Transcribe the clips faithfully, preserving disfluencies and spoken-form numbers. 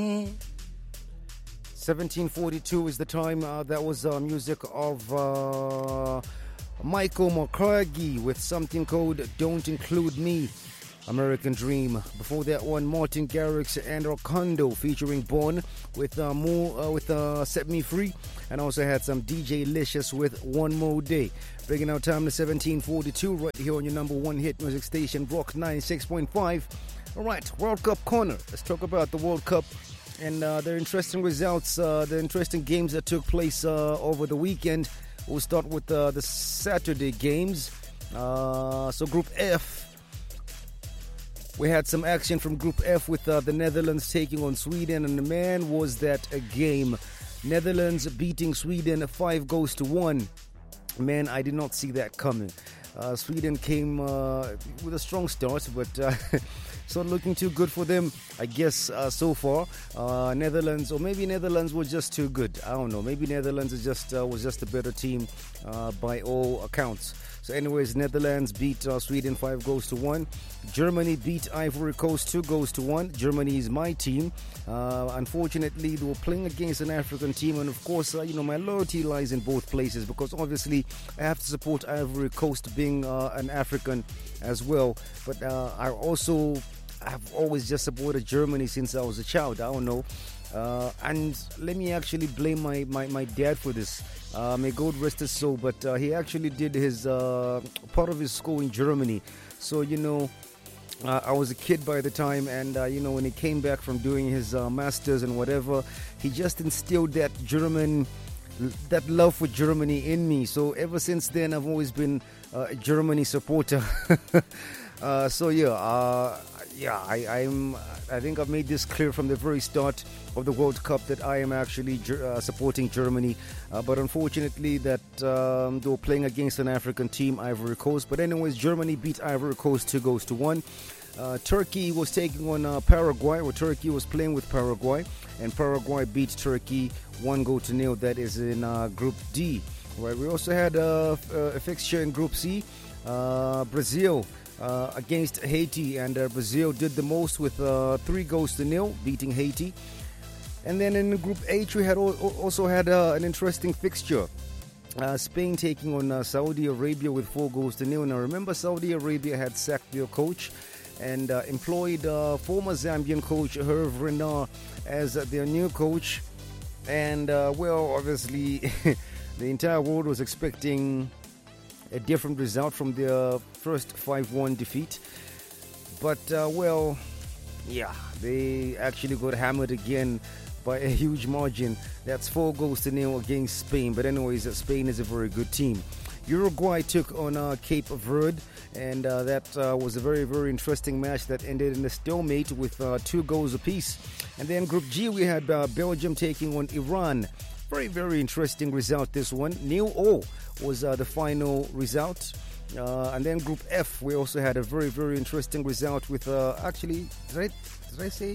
seventeen forty-two is the time. Uh, that was uh, music of uh, Michael McCarthy with something called Don't Include Me, American Dream. Before that one, Martin Garrix and Rocondo featuring Born with uh, more uh, with uh, Set Me Free, and also had some D J Licious with One More Day. Bringing our time to seventeen forty-two right here on your number one hit music station, Rock ninety-six point five. All right, World Cup Corner. Let's talk about the World Cup and uh, the interesting results, uh, the interesting games that took place uh, over the weekend. We'll start with uh, the Saturday games. Uh, so Group F, we had some action from Group F with uh, the Netherlands taking on Sweden, and man, was that a game. Netherlands beating Sweden five goals to one. Man, I did not see that coming. Uh, Sweden came uh, with a strong start, but uh, it's not looking too good for them, I guess, uh, so far. Uh, Netherlands, or maybe Netherlands were just too good. I don't know. Maybe Netherlands is just uh, was just a better team uh, by all accounts. So anyways, Netherlands beat uh, Sweden five goals to one. Germany beat Ivory Coast two goals to one. Germany is my team. Uh, unfortunately, they were playing against an African team, and of course, uh, you know, my loyalty lies in both places because obviously I have to support Ivory Coast being uh, an African as well. But uh, I also have always just supported Germany since I was a child. I don't know. Uh, and let me actually blame my, my, my dad for this. Uh, may God rest his soul, but uh, he actually did his uh, part of his school in Germany. So, you know, uh, I was a kid by the time, and, uh, you know, when he came back from doing his uh, masters and whatever, he just instilled that German, that love for Germany in me. So ever since then, I've always been uh, a Germany supporter. uh, so, yeah, uh, yeah, I, I'm. I think I've made this clear from the very start of the World Cup that I am actually uh, supporting Germany. Uh, but unfortunately, that um, they were playing against an African team, Ivory Coast. But anyways, Germany beat Ivory Coast two goals to one. Uh, Turkey was taking on uh, Paraguay, or Turkey was playing with Paraguay, and Paraguay beat Turkey one goal to nil. That is in uh, Group D. Right. We also had uh, a fixture in Group C. Uh, Brazil. Uh, against Haiti, and uh, Brazil did the most with uh, three goals to nil, beating Haiti. And then in Group H, we had al- also had uh, an interesting fixture. Uh, Spain taking on uh, Saudi Arabia with four goals to nil. Now remember, Saudi Arabia had sacked their coach and uh, employed uh, former Zambian coach Hervé Renard as uh, their new coach. And uh, well, obviously, the entire world was expecting a different result from their first five one defeat. But, uh, well, yeah, they actually got hammered again by a huge margin. That's four goals to nil against Spain. But anyways, uh, Spain is a very good team. Uruguay took on uh, Cape Verde, and uh, that uh, was a very, very interesting match that ended in a stalemate with uh, two goals apiece. And then Group G, we had uh, Belgium taking on Iran. Very, very interesting result, this one. nil all was uh, the final result. Uh, and then Group F, we also had a very, very interesting result with, uh, actually, did I, did I say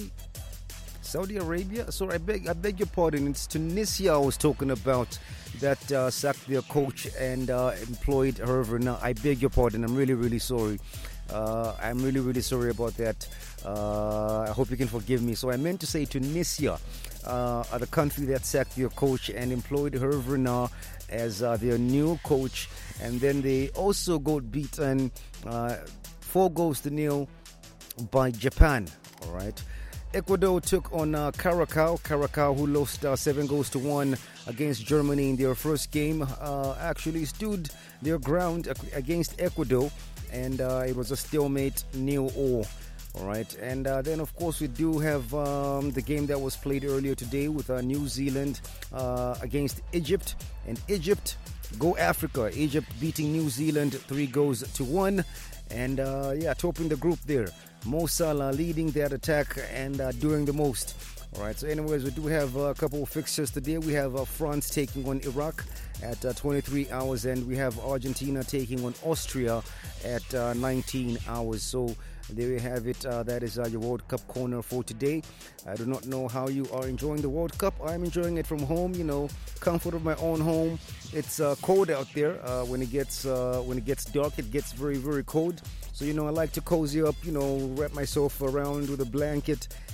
Saudi Arabia? Sorry, I beg, I beg your pardon. It's Tunisia I was talking about that uh, sacked their coach and uh, employed Hervé. Now, I beg your pardon. I'm really, really sorry. Uh, I'm really, really sorry about that. Uh, I hope you can forgive me. So I meant to say Tunisia, uh, are the country that sacked their coach and employed Hervé Renard as uh, their new coach. And then they also got beaten uh, four goals to nil by Japan. All right. Ecuador took on uh, Caracas. Caracas, who lost uh, seven goals to one against Germany in their first game, uh, actually stood their ground against Ecuador, and uh, it was a stalemate, nil all. All right, and uh, then of course we do have um, the game that was played earlier today with uh, New Zealand uh, against Egypt, and Egypt, go Africa! Egypt beating New Zealand three goals to one, and uh, yeah, topping the group there. Mo Salah leading that attack and uh, doing the most. All right, so anyways, we do have a couple of fixtures today. We have uh, France taking on Iraq at uh, twenty-three hours, and we have Argentina taking on Austria at uh, nineteen hours. So there you have it. Uh, that is uh, your World Cup corner for today. I do not know how you are enjoying the World Cup. I'm enjoying it from home, you know, comfort of my own home. It's uh, cold out there. Uh, when it gets uh, when it gets dark, it gets very, very cold. So, you know, I like to cozy up, you know, wrap myself around with a blanket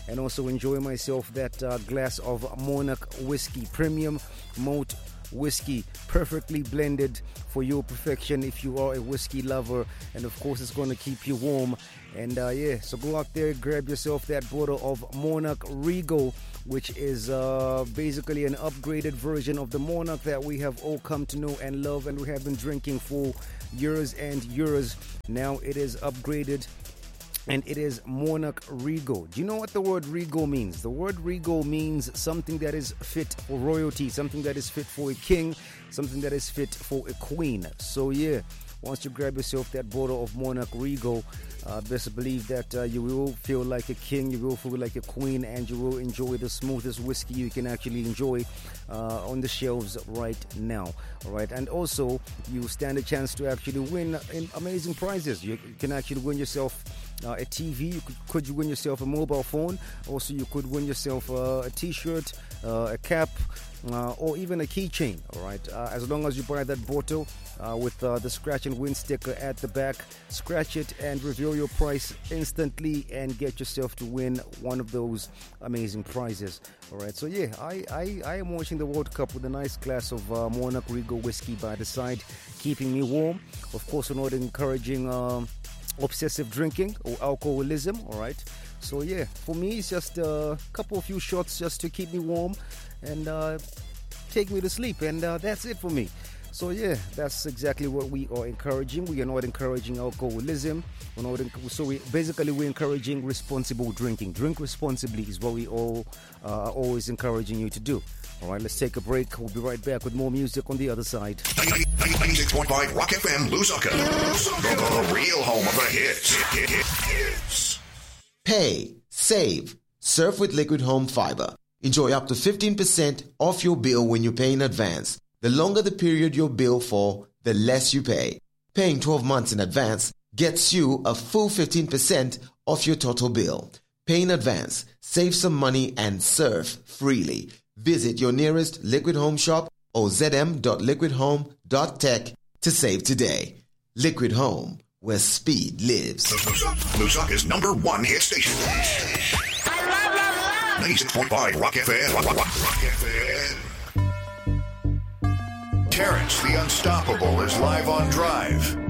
and also enjoy myself that uh, glass of Monarch whiskey, premium malt whiskey, perfectly blended for your perfection if you are a whiskey lover, and of course it's going to keep you warm. And uh, yeah, so go out there, grab yourself that bottle of Monarch Regal, which is uh, basically an upgraded version of the Monarch that we have all come to know and love, and we have been drinking for years and years. Now it is upgraded, and it is Monarch Regal. Do you know what the word Regal means? The word Regal means something that is fit for royalty, something that is fit for a king, something that is fit for a queen. So yeah, once you grab yourself that bottle of Monarch Regal, uh, best believe that uh, you will feel like a king, you will feel like a queen, and you will enjoy the smoothest whiskey you can actually enjoy uh, on the shelves right now. All right, and also you stand a chance to actually win in amazing prizes. You can actually win yourself Uh, a T V, you could, could you win yourself a mobile phone, also you could win yourself uh, a t-shirt, uh, a cap, uh, or even a keychain. All right, uh, as long as you buy that bottle uh, with uh, the scratch and win sticker at the back, scratch it and reveal your price instantly and get yourself to win one of those amazing prizes. All right, so yeah, I, I, I am watching the World Cup with a nice glass of uh, Monarch Regal whiskey by the side, keeping me warm. Of course, we're not encouraging um, obsessive drinking or alcoholism. All right, so yeah, for me it's just a couple of few shots just to keep me warm and uh, take me to sleep, and uh, that's it for me. So yeah, that's exactly what we are encouraging. We are not encouraging alcoholism. We're not enc- so we basically we're encouraging responsible drinking. Drink responsibly is what we all uh, are always encouraging you to do. All right, let's take a break. We'll be right back with more music on the other side. ninety-six point five Rock F M, Lusaka. The, the real home of the hits. hits. Pay, save, surf with Liquid Home Fiber. Enjoy up to fifteen percent off your bill when you pay in advance. The longer the period you bill for, the less you pay. Paying twelve months in advance gets you a full fifteen percent off your total bill. Pay in advance, save some money, and surf freely. Visit your nearest Liquid Home shop or z m dot liquid home dot tech to save today. Liquid Home, where speed lives. Lusaka's number one hit station. I love, love, love. ninety-six point five Rock F M. Rock, Rock, Rock F M. Terrence the Unstoppable is live on Drive.